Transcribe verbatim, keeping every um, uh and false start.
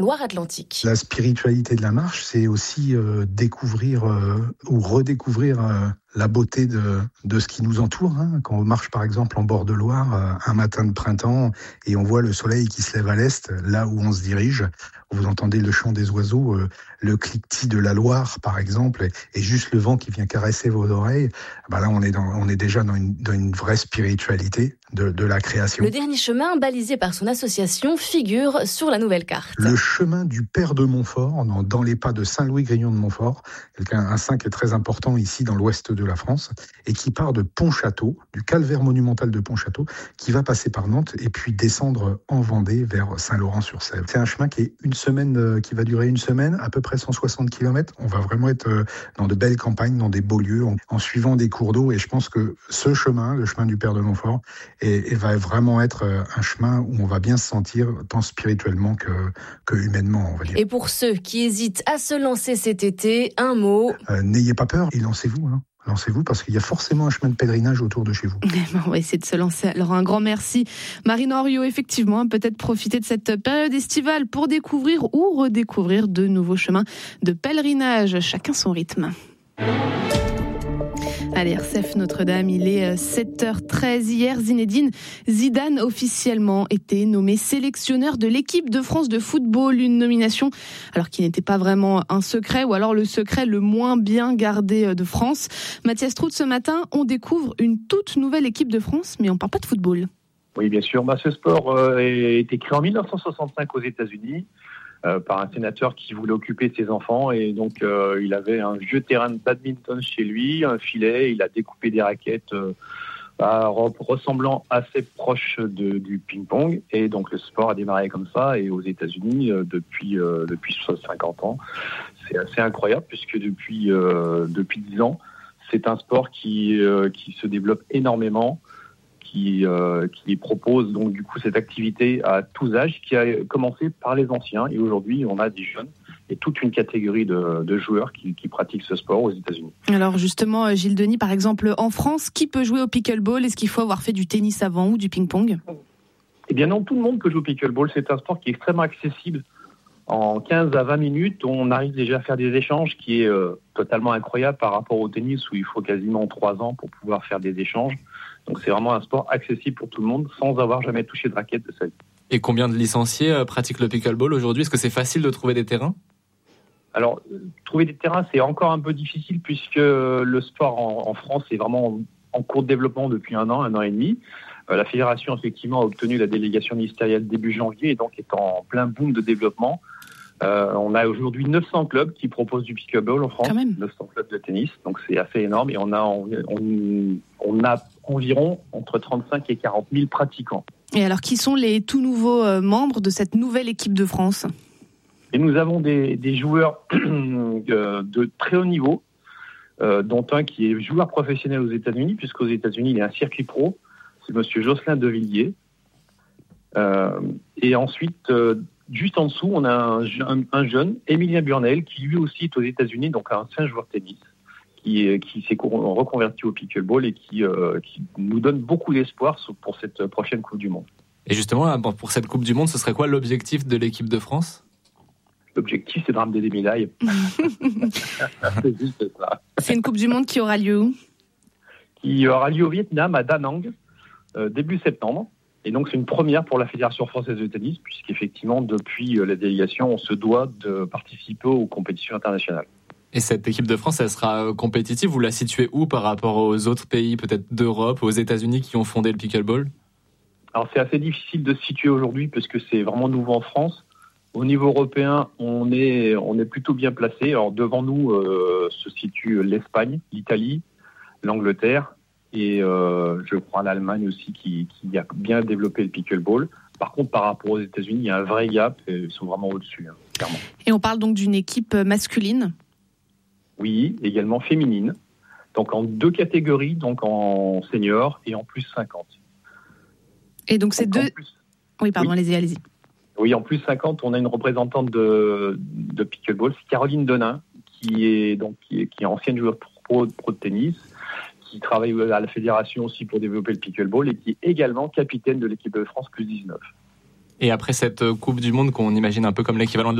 Loire-Atlantique. La spiritualité de la marche, c'est aussi euh, découvrir euh, ou redécouvrir euh, la beauté de, de ce qui nous entoure. Hein. Quand on marche par exemple en bord de Loire, euh, un matin de printemps, et on voit le soleil qui se lève à l'est, là où on se dirige, vous entendez le chant des oiseaux, euh, le cliquetis de la Loire par exemple, et, et juste le vent qui vient caresser vos oreilles, ben là on est, dans, on est déjà dans une, dans une vraie spiritualité de, de la création. Le dernier chemin, balisé par son association, figure sur la nouvelle carte. Le chemin du Père de Montfort, dans, dans les pas de Saint-Louis-Grignon de Montfort, un saint qui est très important ici dans l'ouest de la France, et qui part de Pontchâteau, du calvaire monumental de Pontchâteau, qui va passer par Nantes et puis descendre en Vendée vers Saint-Laurent-sur-Sèvre. C'est un chemin qui est une semaine, qui va durer une semaine, à peu près cent soixante kilomètres. On va vraiment être dans de belles campagnes, dans des beaux lieux, en, en suivant des cours d'eau. Et je pense que ce chemin, le chemin du Père de Montfort, est, est, va vraiment être un chemin où on va bien se sentir tant spirituellement que, que humainement, on va dire. Et pour ceux qui hésitent à se lancer cet été, un mot. Euh, n'ayez pas peur et lancez-vous. Hein. Lancez-vous parce qu'il y a forcément un chemin de pèlerinage autour de chez vous. On va essayer de se lancer. Alors un grand merci. Marine Henriot, effectivement, peut-être profiter de cette période estivale pour découvrir ou redécouvrir de nouveaux chemins de pèlerinage. Chacun son rythme. Allez, R C F Notre-Dame, il est sept heures treize. Hier, Zinedine Zidane officiellement était nommé sélectionneur de l'équipe de France de football. Une nomination, alors qui n'était pas vraiment un secret, ou alors le secret le moins bien gardé de France. Mathias Trout, ce matin, on découvre une toute nouvelle équipe de France, mais on ne parle pas de football. Oui, bien sûr. Bah, ce sport euh, a été créé en dix-neuf cent soixante-cinq aux États-Unis. Euh, par un sénateur qui voulait occuper ses enfants, et donc euh, il avait un vieux terrain de badminton chez lui, un filet, il a découpé des raquettes euh, à, ressemblant assez proche de, du ping-pong, et donc le sport a démarré comme ça, et aux États-Unis euh, depuis euh, depuis cinquante ans. C'est assez incroyable puisque depuis euh, depuis dix ans, c'est un sport qui euh, qui se développe énormément. Qui, euh, qui propose donc du coup cette activité à tous âges, qui a commencé par les anciens, et aujourd'hui on a des jeunes et toute une catégorie de, de joueurs qui, qui pratiquent ce sport aux États-Unis. Alors justement, Gilles Denis, par exemple, en France, qui peut jouer au pickleball ? Est-ce qu'il faut avoir fait du tennis avant ou du ping-pong ? Eh bien non, tout le monde peut jouer au pickleball. C'est un sport qui est extrêmement accessible. En quinze à vingt minutes, on arrive déjà à faire des échanges, qui est euh, totalement incroyable par rapport au tennis où il faut quasiment trois ans pour pouvoir faire des échanges. Donc c'est vraiment un sport accessible pour tout le monde sans avoir jamais touché de raquette de sa vie. Et combien de licenciés euh, pratiquent le pickleball aujourd'hui ? Est-ce que c'est facile de trouver des terrains ? Alors, euh, trouver des terrains, c'est encore un peu difficile puisque le sport en, en France est vraiment en, en cours de développement depuis un an, un an et demi. Euh, la fédération, effectivement, a obtenu la délégation ministérielle début janvier et donc est en plein boom de développement. Euh, on a aujourd'hui neuf cents clubs qui proposent du pickleball en France, quand même. neuf cents clubs de tennis, donc c'est assez énorme, et on a, on, on a environ entre trente-cinq et quarante mille pratiquants. Et alors, qui sont les tout nouveaux euh, membres de cette nouvelle équipe de France ? Et nous avons des, des joueurs de, de très haut niveau, euh, dont un qui est joueur professionnel aux États-Unis, puisqu'aux États-Unis il y a un circuit pro, c'est monsieur Jocelyn Devilliers. Euh, et ensuite, euh, juste en dessous, on a un, un, un jeune, Émilien Burnel, qui lui aussi est aux États-Unis, donc un ancien joueur de tennis, qui, qui s'est reconverti au pickleball et qui, euh, qui nous donne beaucoup d'espoir pour cette prochaine Coupe du Monde. Et justement, pour cette Coupe du Monde, ce serait quoi l'objectif de l'équipe de France ? L'objectif, c'est de ramener des médailles. C'est juste ça. C'est une Coupe du Monde qui aura lieu où ? Qui aura lieu au Vietnam, à Da Nang, euh, début septembre. Et donc, c'est une première pour la Fédération française de tennis, puisqu'effectivement, depuis la délégation, on se doit de participer aux compétitions internationales. Et cette équipe de France, elle sera compétitive ? Vous la situez où par rapport aux autres pays, peut-être d'Europe, aux États-Unis qui ont fondé le pickleball ? Alors, c'est assez difficile de se situer aujourd'hui, parce que c'est vraiment nouveau en France. Au niveau européen, on est, on est plutôt bien placé. Alors, devant nous euh, se situe l'Espagne, l'Italie, l'Angleterre, et euh, je crois l'Allemagne aussi qui, qui a bien développé le pickleball. Par contre, par rapport aux États-Unis, il y a un vrai gap et ils sont vraiment au-dessus, hein, clairement. Et on parle donc d'une équipe masculine ? Oui, également féminine. Donc en deux catégories, donc en senior et en plus cinquante. Et donc c'est deux... Plus... Oui, pardon, oui. allez-y, allez-y. Oui, en plus cinquante, on a une représentante de, de pickleball, c'est Caroline Denain, qui est, donc, qui est, qui est ancienne joueuse pro, pro de tennis, qui travaille à la fédération aussi pour développer le pickleball et qui est également capitaine de l'équipe de France plus dix-neuf. Et après cette Coupe du Monde qu'on imagine un peu comme l'équivalent de